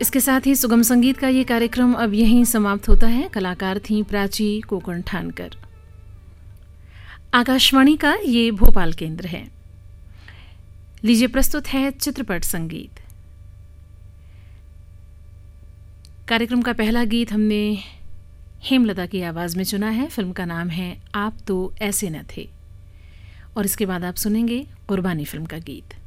इसके साथ ही सुगम संगीत का ये कार्यक्रम अब यहीं समाप्त होता है। कलाकार थीं प्राची कोकण ठानकर। आकाशवाणी का ये भोपाल केंद्र है। लीजिए प्रस्तुत है चित्रपट संगीत। कार्यक्रम का पहला गीत हमने हेमलता की आवाज़ में चुना है। फिल्म का नाम है आप तो ऐसे न थे, और इसके बाद आप सुनेंगे कुर्बानी फिल्म का गीत।